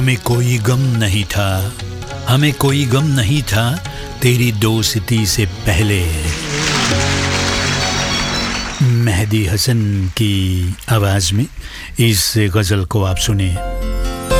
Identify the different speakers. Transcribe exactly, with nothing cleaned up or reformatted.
Speaker 1: हमें कोई गम नहीं था, हमें कोई गम नहीं था तेरी दोस्ती से पहले। मेहदी हसन की आवाज़ में इस गज़ल को आप सुने।